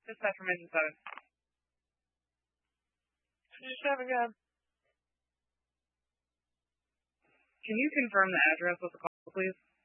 Dispatch from Engine 7. Engine 7, again. Can you confirm the address of the call, please?